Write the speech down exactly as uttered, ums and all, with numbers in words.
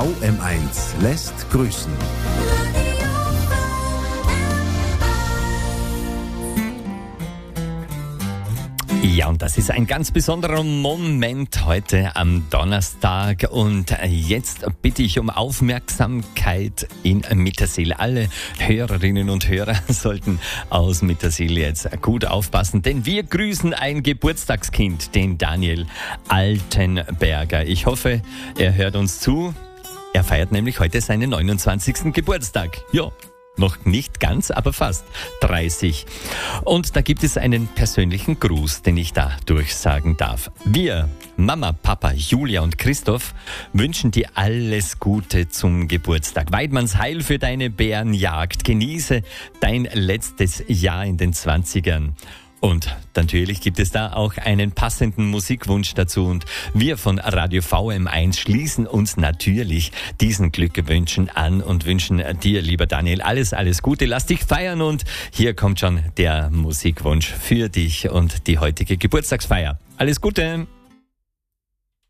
V M eins lässt grüßen. Ja, und das ist ein ganz besonderer Moment heute am Donnerstag. Und jetzt bitte ich um Aufmerksamkeit in Mittersill. Alle Hörerinnen und Hörer sollten aus Mittersill jetzt gut aufpassen, denn wir grüßen ein Geburtstagskind, den Daniel Altenberger. Ich hoffe, er hört uns zu. Er feiert nämlich heute seinen neunundzwanzigsten Geburtstag. Ja. Noch nicht ganz, aber fast dreißig. Und da gibt es einen persönlichen Gruß, den ich da durchsagen darf. Wir, Mama, Papa, Julia und Christoph, wünschen dir alles Gute zum Geburtstag. Weidmanns Heil für deine Bärenjagd. Genieße dein letztes Jahr in den Zwanzigern. Und natürlich gibt es da auch einen passenden Musikwunsch dazu. Und wir von Radio V M eins schließen uns natürlich diesen Glückwünschen an und wünschen dir, lieber Daniel, alles, alles Gute. Lass dich feiern und hier kommt schon der Musikwunsch für dich und die heutige Geburtstagsfeier. Alles Gute!